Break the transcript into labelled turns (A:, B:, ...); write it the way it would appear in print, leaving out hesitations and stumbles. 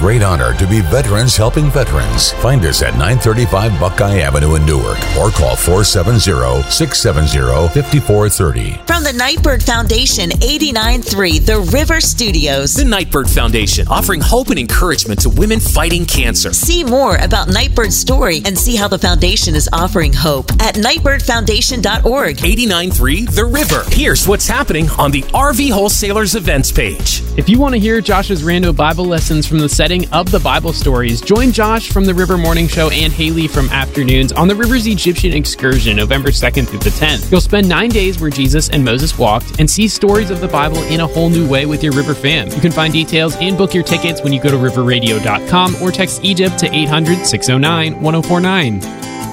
A: great honor to be Veterans Helping Veterans. Find us at 935 Buckeye Avenue in Newark or call 470-670-5430.
B: From the Nightbird Foundation, 89.3 The River Studios.
C: The Nightbird Foundation, offering hope and encouragement to women fighting cancer.
B: See more about Nightbird's story and see how the foundation is offering hope at nightbirdfoundation.org.
C: 89.3 The River. Here's what's happening on the RV Wholesalers events page.
D: If you want to hear Josh's rando Bible lessons from the setting of the Bible stories, join Josh from the River Morning Show and Haley from Afternoons on the River's Egyptian Excursion, November 2nd through the 10th. You'll spend 9 days where Jesus and Moses walked and see stories of the Bible in a whole new way with your River fam. You can find details and book your tickets when you go to riverradio.com or text Egypt to 800-609-1049.